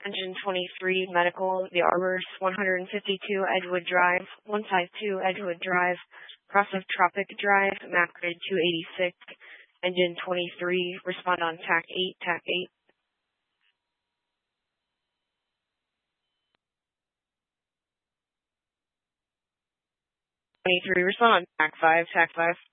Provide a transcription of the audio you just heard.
Engine 23, Medical, The Arbors, 152 Edgewood Drive, 152 Edgewood Drive, Cross of Tropic Drive, map grid 286, Engine 23, respond on TAC 8, TAC 8. 23, respond on TAC 5, TAC 5.